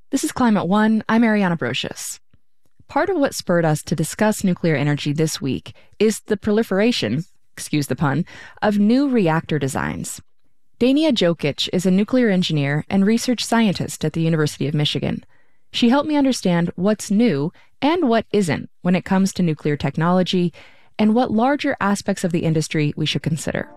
This is Climate One. I'm Ariana Brocious. Part of what spurred us to discuss nuclear energy this week is the proliferation, excuse the pun, of new reactor designs. Dania Jokic is a nuclear engineer and research scientist at the University of Michigan. She helped me understand what's new and what isn't when it comes to nuclear technology and what larger aspects of the industry we should consider.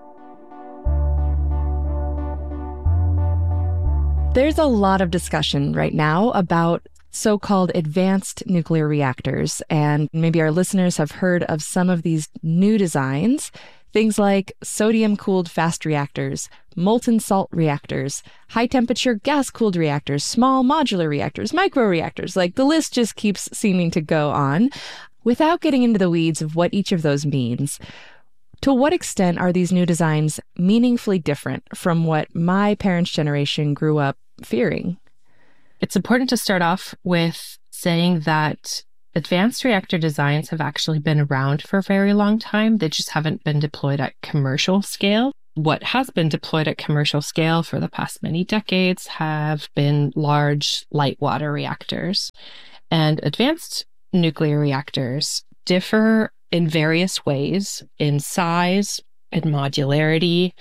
There's a lot of discussion right now about so-called advanced nuclear reactors, and maybe our listeners have heard of some of these new designs, things like sodium-cooled fast reactors, molten salt reactors, high-temperature gas-cooled reactors, small modular reactors, microreactors, like the list just keeps seeming to go on. Without getting into the weeds of what each of those means, to what extent are these new designs meaningfully different from what my parents' generation grew up fearing? It's important to start off with saying that advanced reactor designs have actually been around for a very long time. They just haven't been deployed at commercial scale. What has been deployed at commercial scale for the past many decades have been large light water reactors. And advanced nuclear reactors differ in various ways in size, in modularity,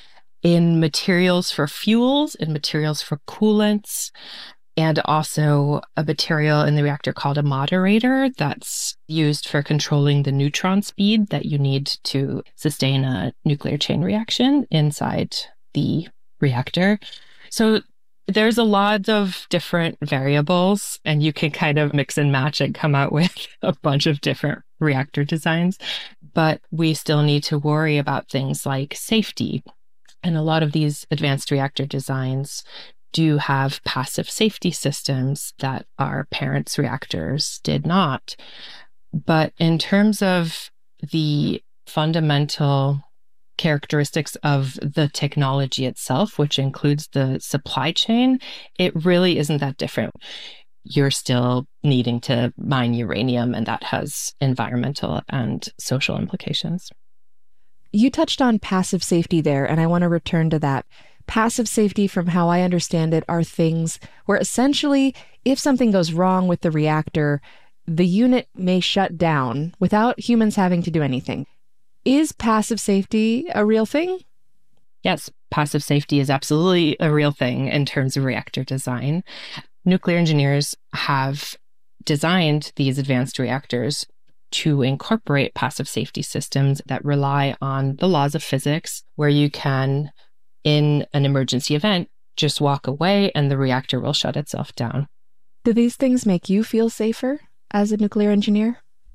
in materials for fuels, in materials for coolants, and also a material in the reactor called a moderator that's used for controlling the neutron speed that you need to sustain a nuclear chain reaction inside the reactor. So there's a lot of different variables, and you can kind of mix and match and come out with a bunch of different reactor designs. But we still need to worry about things like safety. And a lot of these advanced reactor designs do have passive safety systems that our parents' reactors did not. But in terms of the fundamental characteristics of the technology itself, which includes the supply chain, it really isn't that different. You're still needing to mine uranium, and that has environmental and social implications. You touched on passive safety there, and I want to return to that. Passive safety, from how I understand it, are things where essentially, if something goes wrong with the reactor, the unit may shut down without humans having to do anything. Is passive safety a real thing? Yes, passive safety is absolutely a real thing in terms of reactor design. Nuclear engineers have designed these advanced reactors to incorporate passive safety systems that rely on the laws of physics, where you can, in an emergency event, just walk away and the reactor will shut itself down. Do these things make you feel safer as a nuclear engineer?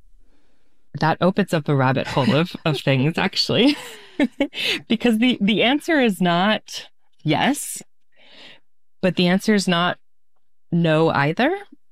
That opens up a rabbit hole of things, actually, because the answer is not yes, but the answer is not no either.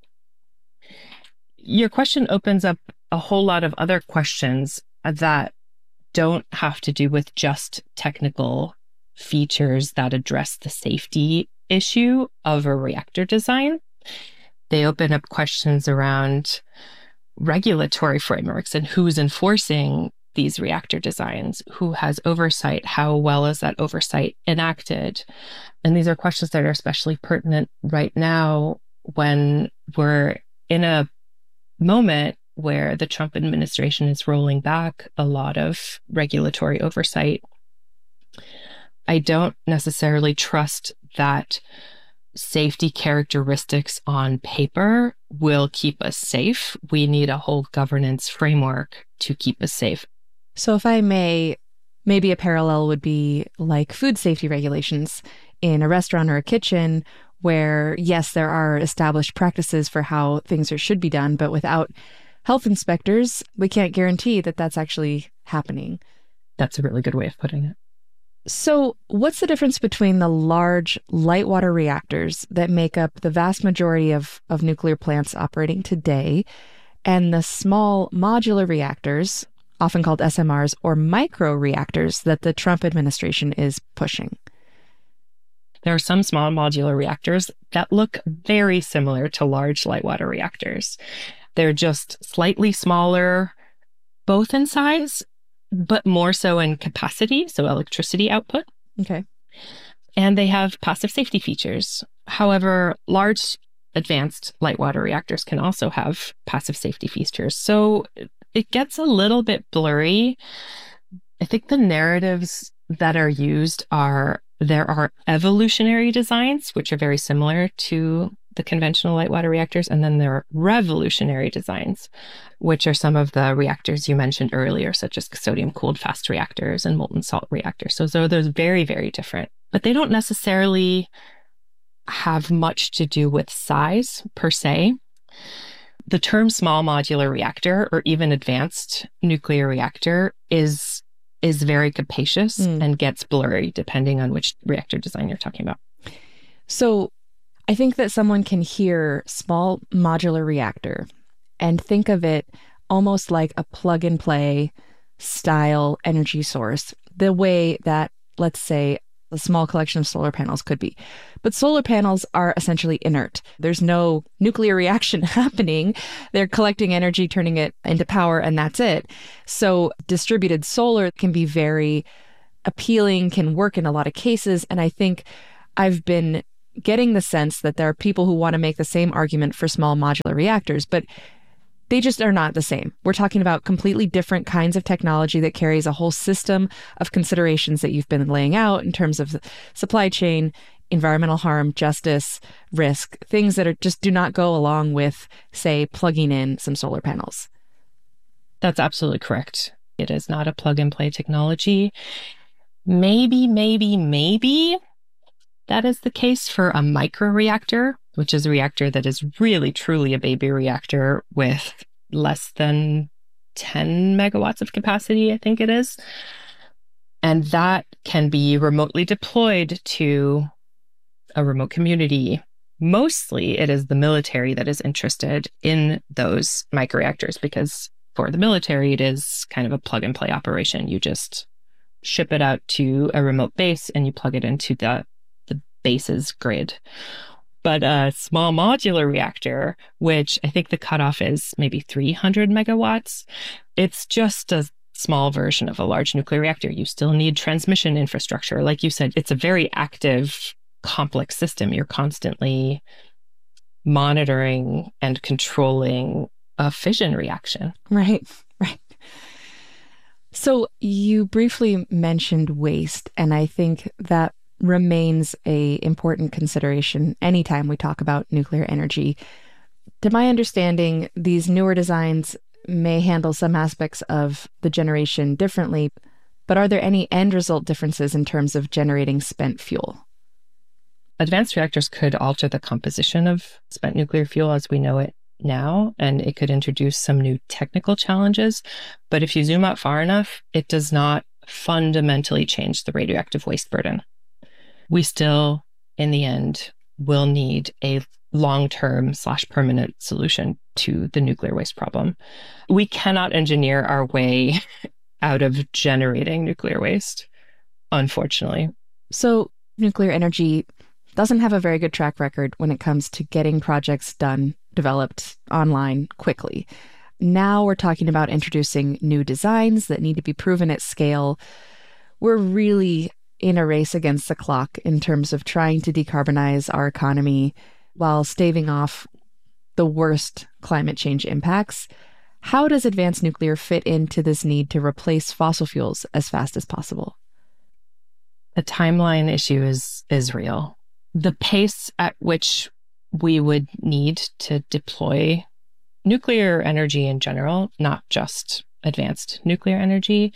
Your question opens up a whole lot of other questions that don't have to do with just technical features that address the safety issue of a reactor design. They open up questions around regulatory frameworks and who's enforcing these reactor designs, who has oversight, how well is that oversight enacted? And these are questions that are especially pertinent right now when we're in a moment where the Trump administration is rolling back a lot of regulatory oversight. I don't necessarily trust that safety characteristics on paper will keep us safe. We need a whole governance framework to keep us safe. So if I may, maybe a parallel would be like food safety regulations in a restaurant or a kitchen where, yes, there are established practices for how things should be done, but without health inspectors, we can't guarantee that that's actually happening. That's a really good way of putting it. So what's the difference between the large light water reactors that make up the vast majority of nuclear plants operating today and the small modular reactors, often called SMRs, or micro reactors that the Trump administration is pushing? There are some small modular reactors that look very similar to large light water reactors. They're just slightly smaller, both in size, but more so in capacity, so electricity output. Okay. And they have passive safety features. However, large advanced light water reactors can also have passive safety features. So it gets a little bit blurry. I think the narratives that are used are there are evolutionary designs, which are very similar to the conventional light water reactors. And then there are revolutionary designs, which are some of the reactors you mentioned earlier, such as sodium-cooled fast reactors and molten salt reactors. So those very, very different. But they don't necessarily have much to do with size per se. The term small modular reactor or even advanced nuclear reactor is very capacious and gets blurry depending on which reactor design you're talking about. So I think that someone can hear small modular reactor and think of it almost like a plug and play style energy source, the way that, let's say, a small collection of solar panels could be. But solar panels are essentially inert. There's no nuclear reaction happening. They're collecting energy, turning it into power, and that's it. So distributed solar can be very appealing, can work in a lot of cases. And I think I've been getting the sense that there are people who want to make the same argument for small modular reactors, but they just are not the same. We're talking about completely different kinds of technology that carries a whole system of considerations that you've been laying out in terms of the supply chain, environmental harm, justice, risk, things that are just do not go along with, say, plugging in some solar panels. That's absolutely correct. It is not a plug and play technology. Maybe that is the case for a microreactor, which is a reactor that is really, truly a baby reactor with less than 10 megawatts of capacity, I think it is. And that can be remotely deployed to a remote community. Mostly it is the military that is interested in those microreactors because for the military, it is kind of a plug and play operation. You just ship it out to a remote base and you plug it into the base's grid. But a small modular reactor, which I think the cutoff is maybe 300 megawatts, it's just a small version of a large nuclear reactor. You still need transmission infrastructure. Like you said, it's a very active, complex system. You're constantly monitoring and controlling a fission reaction. Right. So you briefly mentioned waste, and I think that remains an important consideration anytime we talk about nuclear energy. To my understanding, these newer designs may handle some aspects of the generation differently, but are there any end result differences in terms of generating spent fuel? Advanced reactors could alter the composition of spent nuclear fuel as we know it now, and it could introduce some new technical challenges. But if you zoom out far enough, it does not fundamentally change the radioactive waste burden. We still, in the end, will need a long-term / permanent solution to the nuclear waste problem. We cannot engineer our way out of generating nuclear waste, unfortunately. So nuclear energy doesn't have a very good track record when it comes to getting projects done, developed online quickly. Now we're talking about introducing new designs that need to be proven at scale. We're really in a race against the clock in terms of trying to decarbonize our economy while staving off the worst climate change impacts. How does advanced nuclear fit into this need to replace fossil fuels as fast as possible? The timeline issue is real. The pace at which we would need to deploy nuclear energy in general, not just advanced nuclear energy,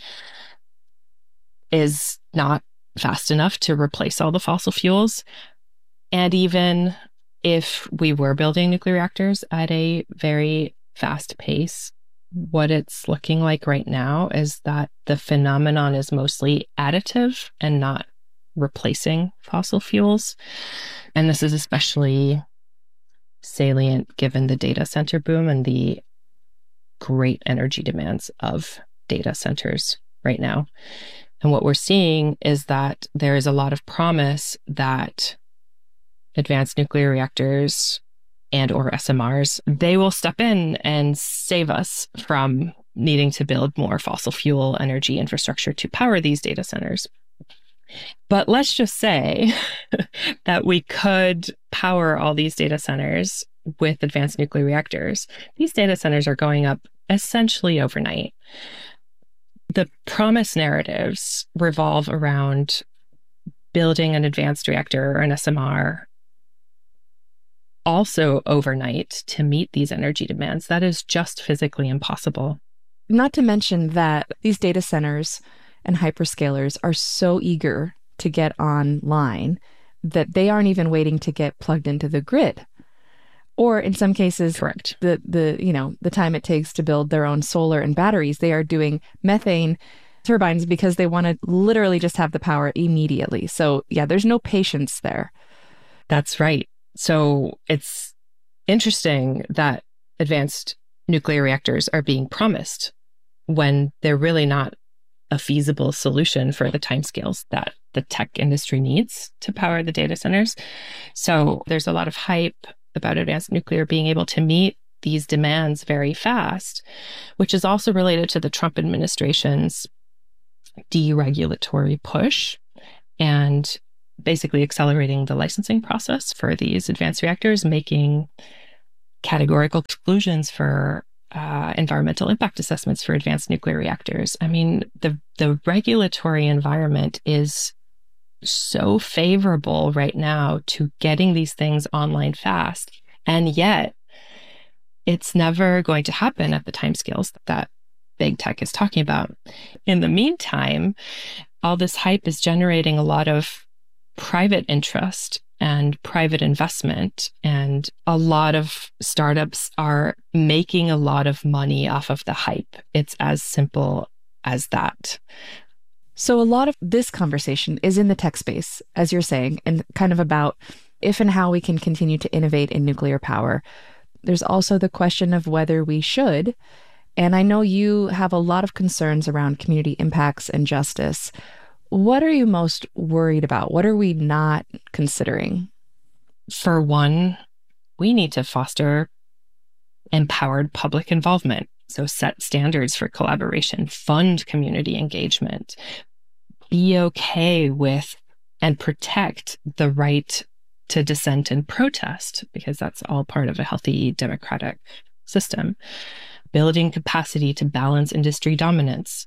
is not fast enough to replace all the fossil fuels. And even if we were building nuclear reactors at a very fast pace, what it's looking like right now is that the phenomenon is mostly additive and not replacing fossil fuels. And this is especially salient given the data center boom and the great energy demands of data centers right now. And what we're seeing is that there is a lot of promise that advanced nuclear reactors and or SMRs, they will step in and save us from needing to build more fossil fuel energy infrastructure to power these data centers. But let's just say that we could power all these data centers with advanced nuclear reactors. These data centers are going up essentially overnight. The promise narratives revolve around building an advanced reactor or an SMR also overnight to meet these energy demands. That is just physically impossible. Not to mention that these data centers and hyperscalers are so eager to get online that they aren't even waiting to get plugged into the grid. Or in some cases, correct, the time it takes to build their own solar and batteries, they are doing methane turbines because they want to literally just have the power immediately. So yeah, there's no patience there. That's right. So it's interesting that advanced nuclear reactors are being promised when they're really not a feasible solution for the timescales that the tech industry needs to power the data centers. So there's a lot of hype about advanced nuclear being able to meet these demands very fast, which is also related to the Trump administration's deregulatory push and basically accelerating the licensing process for these advanced reactors, making categorical exclusions for environmental impact assessments for advanced nuclear reactors. I mean, the regulatory environment is so favorable right now to getting these things online fast. And yet, it's never going to happen at the timescales that big tech is talking about. In the meantime, all this hype is generating a lot of private interest and private investment, and a lot of startups are making a lot of money off of the hype. It's as simple as that. So a lot of this conversation is in the tech space, as you're saying, and kind of about if and how we can continue to innovate in nuclear power. There's also the question of whether we should. And I know you have a lot of concerns around community impacts and justice. What are you most worried about? What are we not considering? For one, we need to foster empowered public involvement. So set standards for collaboration, fund community engagement, be okay with and protect the right to dissent and protest, because that's all part of a healthy democratic system. Building capacity to balance industry dominance,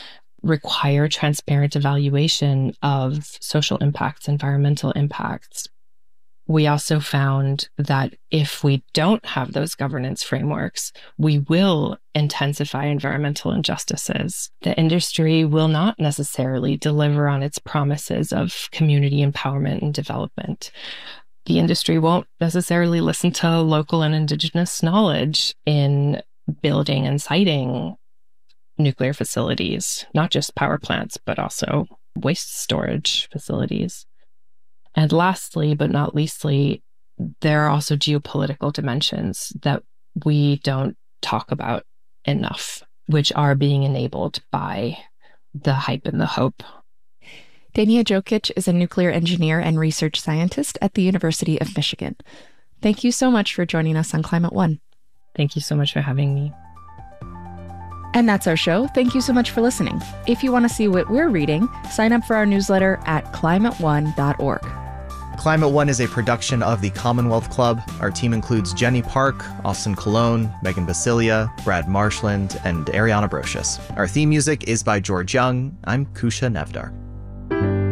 require transparent evaluation of social impacts, environmental impacts. We also found that if we don't have those governance frameworks, we will intensify environmental injustices. The industry will not necessarily deliver on its promises of community empowerment and development. The industry won't necessarily listen to local and indigenous knowledge in building and siting nuclear facilities, not just power plants, but also waste storage facilities. And lastly, but not leastly, there are also geopolitical dimensions that we don't talk about enough, which are being enabled by the hype and the hope. Dania Jokic is a nuclear engineer and research scientist at the University of Michigan. Thank you so much for joining us on Climate One. Thank you so much for having me. And that's our show. Thank you so much for listening. If you want to see what we're reading, sign up for our newsletter at climateone.org. Climate One is a production of the Commonwealth Club. Our team includes Jenny Park, Austin Colon, Megan Basilia, Brad Marshland, and Ariana Brocious. Our theme music is by George Young. I'm Kusha Nevdar.